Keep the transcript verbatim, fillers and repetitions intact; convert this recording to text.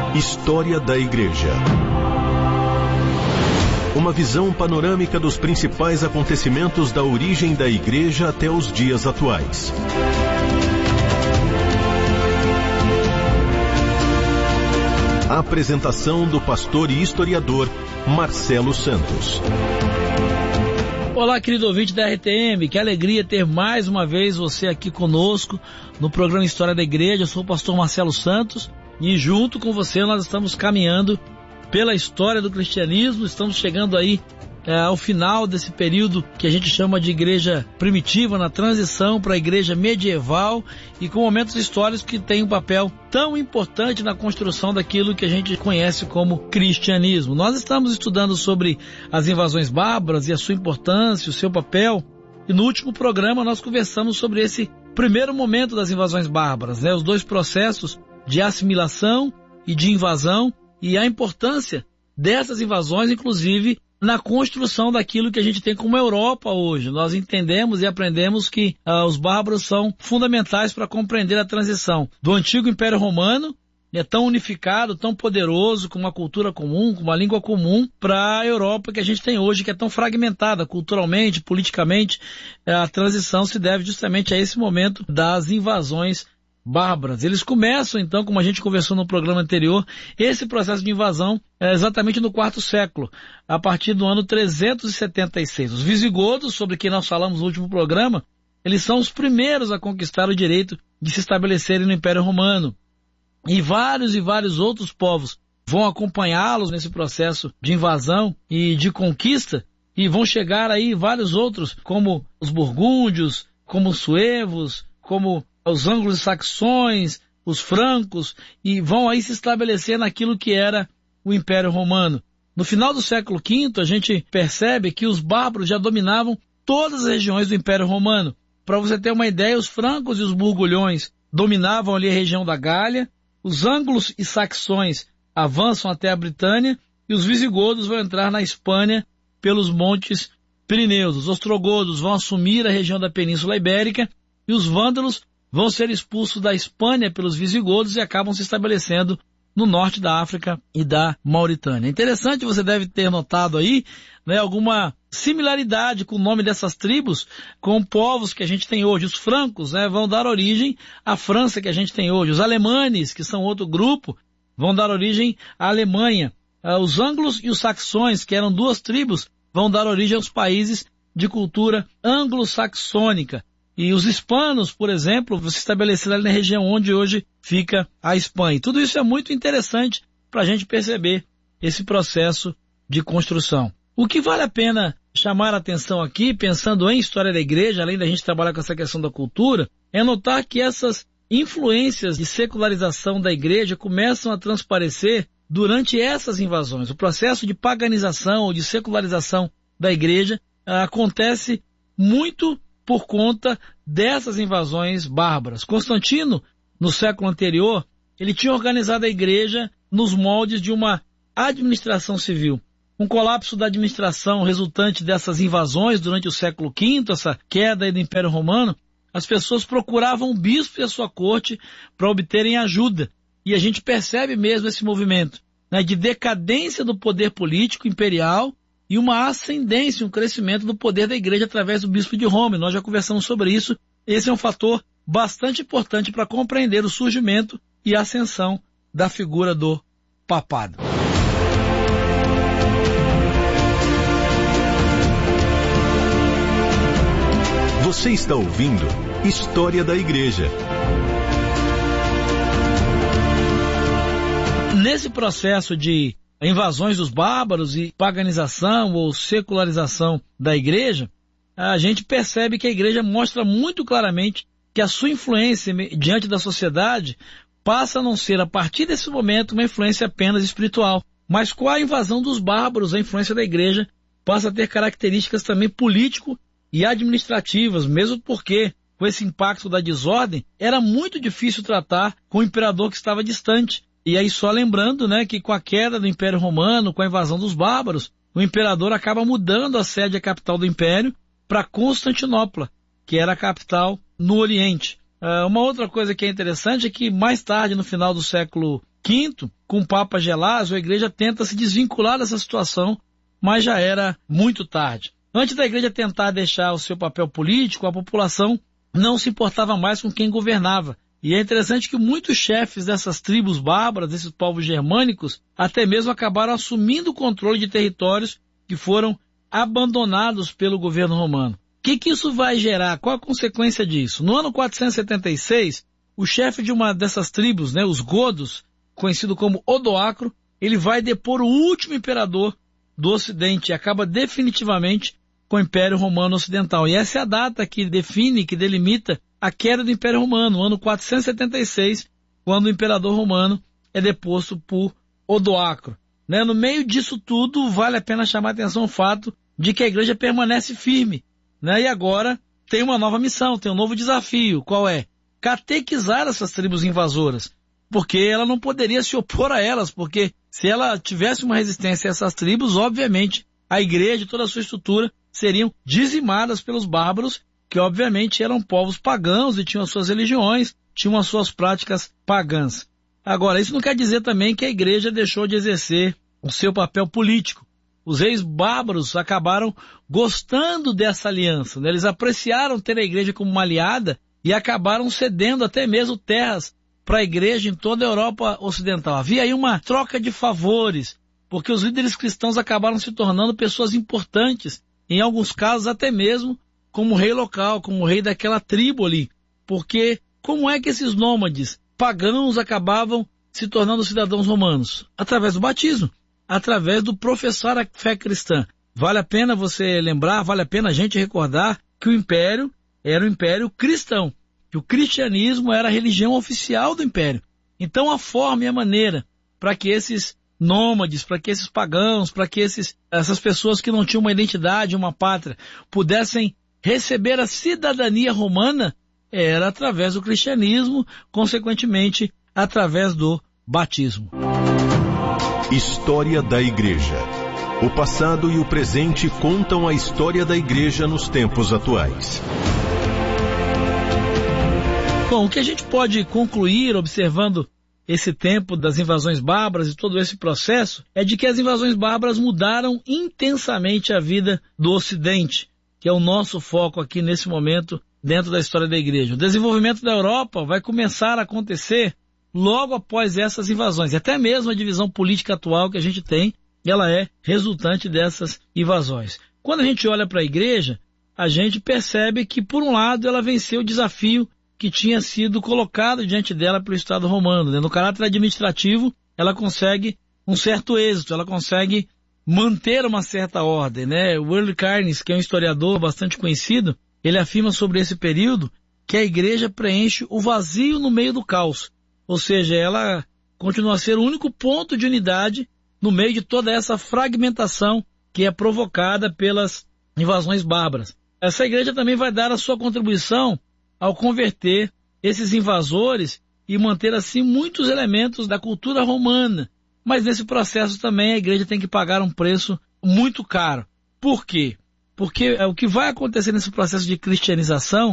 História da Igreja. Uma visão panorâmica dos principais acontecimentos da origem da Igreja até os dias atuais. A apresentação do pastor e historiador Marcelo Santos. Olá, querido ouvinte da R T M, que alegria ter mais uma vez você aqui conosco no programa História da Igreja. Eu sou o pastor Marcelo Santos e junto com você nós estamos caminhando pela história do cristianismo. Estamos chegando aí é, ao final desse período que a gente chama de igreja primitiva, na transição para a igreja medieval e com momentos históricos que têm um papel tão importante na construção daquilo que a gente conhece como cristianismo. Nós estamos estudando sobre as invasões bárbaras e a sua importância, o seu papel, e no último programa nós conversamos sobre esse primeiro momento das invasões bárbaras, né? Os dois processos de assimilação e de invasão e a importância dessas invasões, inclusive, na construção daquilo que a gente tem como Europa hoje. Nós entendemos e aprendemos que ah, os bárbaros são fundamentais para compreender a transição do antigo Império Romano, é tão unificado, tão poderoso, com uma cultura comum, com uma língua comum, para a Europa que a gente tem hoje, que é tão fragmentada culturalmente, politicamente. A transição se deve justamente a esse momento das invasões bárbaras. Eles começam, então, como a gente conversou no programa anterior, esse processo de invasão é exatamente no quarto século, a partir do ano trezentos e setenta e seis. Os visigodos, sobre quem nós falamos no último programa, eles são os primeiros a conquistar o direito de se estabelecerem no Império Romano. E vários e vários outros povos vão acompanhá-los nesse processo de invasão e de conquista, e vão chegar aí vários outros, como os burgúndios, como os suevos, como os anglo-saxões, os francos, e vão aí se estabelecer naquilo que era o Império Romano. No final do século quinto, a gente percebe que os bárbaros já dominavam todas as regiões do Império Romano. Para você ter uma ideia, os francos e os burgulhões dominavam ali a região da Gália, os anglos e saxões avançam até a Britânia, e os visigodos vão entrar na Espanha pelos montes Pirineus. Os ostrogodos vão assumir a região da Península Ibérica, e os vândalos vão ser expulsos da Espanha pelos visigodos e acabam se estabelecendo no norte da África e da Mauritânia. Interessante, você deve ter notado aí, né, alguma similaridade com o nome dessas tribos com povos que a gente tem hoje. Os francos, né, vão dar origem à França que a gente tem hoje. Os alemanes, que são outro grupo, vão dar origem à Alemanha. Uh, os anglos e os saxões, que eram duas tribos, vão dar origem aos países de cultura anglo-saxônica. E os hispanos, por exemplo, se estabeleceram ali na região onde hoje fica a Espanha. E tudo isso é muito interessante para a gente perceber esse processo de construção. O que vale a pena chamar a atenção aqui, pensando em história da igreja, além da gente trabalhar com essa questão da cultura, é notar que essas influências de secularização da igreja começam a transparecer durante essas invasões. O processo de paganização ou de secularização da igreja ah, acontece muito por conta dessas invasões bárbaras. Constantino, no século anterior, ele tinha organizado a igreja nos moldes de uma administração civil. Um colapso da administração resultante dessas invasões durante o século quinto, essa queda do Império Romano, as pessoas procuravam o bispo e a sua corte para obterem ajuda. E a gente percebe mesmo esse movimento, né, de decadência do poder político imperial e uma ascendência, um crescimento do poder da igreja através do bispo de Roma. Nós já conversamos sobre isso. Esse é um fator bastante importante para compreender o surgimento e a ascensão da figura do papado. Você está ouvindo História da Igreja. Nesse processo de invasões dos bárbaros e paganização ou secularização da igreja, a gente percebe que a igreja mostra muito claramente que a sua influência diante da sociedade passa a não ser, a partir desse momento, uma influência apenas espiritual. Mas com a invasão dos bárbaros, a influência da igreja passa a ter características também político e administrativas, mesmo porque, com esse impacto da desordem, era muito difícil tratar com o imperador que estava distante. E aí só lembrando, né, que com a queda do Império Romano, com a invasão dos bárbaros, o imperador acaba mudando a sede, a capital do império, para Constantinopla, que era a capital no Oriente. Uh, uma outra coisa que é interessante é que mais tarde, no final do século Quinto, com o Papa Gelásio, a igreja tenta se desvincular dessa situação, mas já era muito tarde. Antes da igreja tentar deixar o seu papel político, a população não se importava mais com quem governava. E é interessante que muitos chefes dessas tribos bárbaras, desses povos germânicos, até mesmo acabaram assumindo o controle de territórios que foram abandonados pelo governo romano. O que, que isso vai gerar? Qual a consequência disso? No ano quatrocentos e setenta e seis, o chefe de uma dessas tribos, né, os godos, conhecido como Odoacro, ele vai depor o último imperador do Ocidente e acaba definitivamente com o Império Romano Ocidental. E essa é a data que define, que delimita a queda do Império Romano, no ano quatrocentos e setenta e seis, quando o imperador romano é deposto por Odoacro. Né? No meio disso tudo, vale a pena chamar a atenção o fato de que a igreja permanece firme. Né? E agora tem uma nova missão, tem um novo desafio. Qual é? Catequizar essas tribos invasoras. Porque ela não poderia se opor a elas, porque se ela tivesse uma resistência a essas tribos, obviamente a igreja e toda a sua estrutura seriam dizimadas pelos bárbaros, que obviamente eram povos pagãos e tinham as suas religiões, tinham as suas práticas pagãs. Agora, isso não quer dizer também que a igreja deixou de exercer o seu papel político. Os reis bárbaros acabaram gostando dessa aliança, né? Eles apreciaram ter a igreja como uma aliada e acabaram cedendo até mesmo terras para a igreja em toda a Europa Ocidental. Havia aí uma troca de favores, porque os líderes cristãos acabaram se tornando pessoas importantes, em alguns casos até mesmo como rei local, como rei daquela tribo ali. Porque como é que esses nômades pagãos acabavam se tornando cidadãos romanos? Através do batismo, através do professar a fé cristã. Vale a pena você lembrar, vale a pena a gente recordar que o império era o império cristão, que o cristianismo era a religião oficial do império. Então a forma e a maneira para que esses nômades, para que esses pagãos, para que esses, essas pessoas que não tinham uma identidade, uma pátria, pudessem receber a cidadania romana, era através do cristianismo, consequentemente, através do batismo. História da Igreja. O passado e o presente contam a história da Igreja nos tempos atuais. Bom, o que a gente pode concluir observando esse tempo das invasões bárbaras e todo esse processo é de que as invasões bárbaras mudaram intensamente a vida do Ocidente, que é o nosso foco aqui nesse momento dentro da história da igreja. O desenvolvimento da Europa vai começar a acontecer logo após essas invasões. E até mesmo a divisão política atual que a gente tem, ela é resultante dessas invasões. Quando a gente olha para a igreja, a gente percebe que, por um lado, ela venceu o desafio que tinha sido colocado diante dela pelo Estado romano. Né? No caráter administrativo, ela consegue um certo êxito, ela consegue manter uma certa ordem. Né? O Earl Cairns, que é um historiador bastante conhecido, ele afirma sobre esse período que a igreja preenche o vazio no meio do caos. Ou seja, ela continua a ser o único ponto de unidade no meio de toda essa fragmentação que é provocada pelas invasões bárbaras. Essa igreja também vai dar a sua contribuição ao converter esses invasores e manter assim muitos elementos da cultura romana. Mas nesse processo também a igreja tem que pagar um preço muito caro. Por quê? Porque o que vai acontecer nesse processo de cristianização